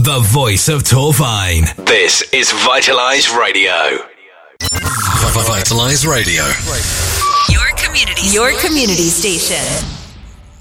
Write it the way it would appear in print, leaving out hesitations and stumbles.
the voice of Torfine. This is Vitalize Radio. Vitalize Radio. Your community station.